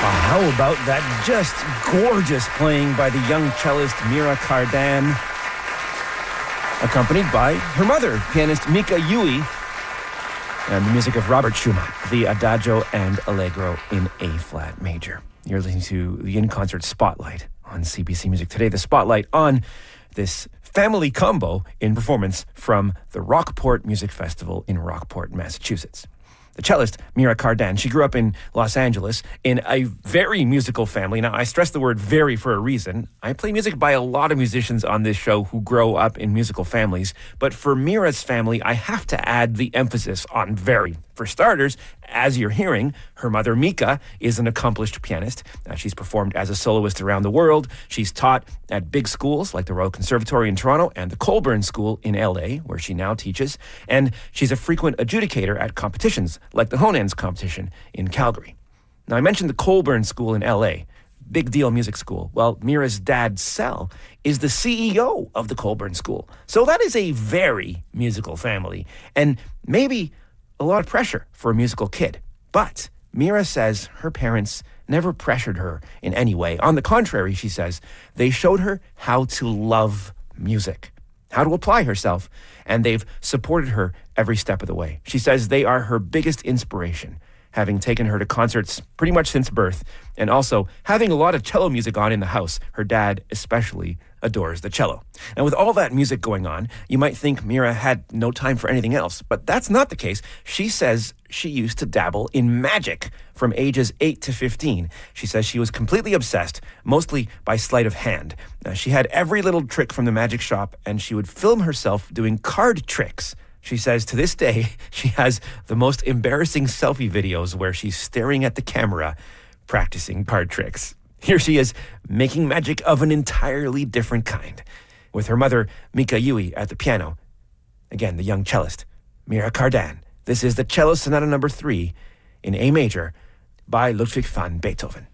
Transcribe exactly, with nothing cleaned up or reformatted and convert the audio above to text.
How about that just gorgeous playing by the young cellist Mira Cardan, accompanied by her mother, pianist Mika Yui, and the music of Robert Schumann, the Adagio and Allegro in A-flat major. You're listening to the In-Concert Spotlight on C B C Music Today. The spotlight on this family combo in performance from the Rockport Music Festival in Rockport, Massachusetts. The cellist, Mira Cardan, she grew up in Los Angeles in a very musical family. Now, I stress the word very for a reason. I play music by a lot of musicians on this show who grow up in musical families. But for Mira's family, I have to add the emphasis on very. For starters, as you're hearing, her mother, Mika, is an accomplished pianist. Uh, she's performed as a soloist around the world. She's taught at big schools like the Royal Conservatory in Toronto and the Colburn School in L A, where she now teaches. And she's a frequent adjudicator at competitions like the Honans competition in Calgary. Now, I mentioned the Colburn School in L A, big deal music school. Well, Mira's dad, Sel, is the C E O of the Colburn School. So that is a very musical family. And maybe a lot of pressure for a musical kid. But Mira says her parents never pressured her in any way. On the contrary, she says, they showed her how to love music, how to apply herself, and they've supported her every step of the way. She says they are her biggest inspiration, having taken her to concerts pretty much since birth, and also having a lot of cello music on in the house. Her dad especially adores the cello. And with all that music going on, you might think Mira had no time for anything else, but that's not the case. She says she used to dabble in magic from ages eight to fifteen. She says she was completely obsessed, mostly by sleight of hand. Uh, she had every little trick from the magic shop, and she would film herself doing card tricks. She says to this day, she has the most embarrassing selfie videos where she's staring at the camera, practicing card tricks. Here she is, making magic of an entirely different kind, with her mother, Mika Yui, at the piano. Again, the young cellist, Mira Cardan. This is the Cello Sonata number three in A major by Ludwig van Beethoven.